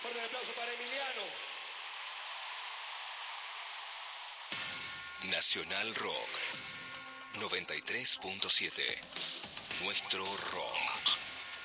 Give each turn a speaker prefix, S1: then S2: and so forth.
S1: Fuerte el aplauso para Emiliano.
S2: Nacional Rock 93.7. Nuestro rock.